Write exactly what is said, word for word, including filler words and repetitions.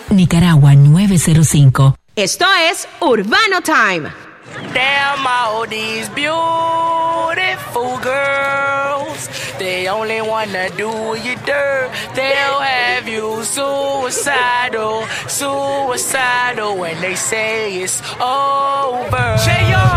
Nicaragua nueve cero cinco. Esto es Urbano Time. Damn all these beautiful girls, they only wanna do you dirt. They'll have you suicidal, suicidal when they say it's over.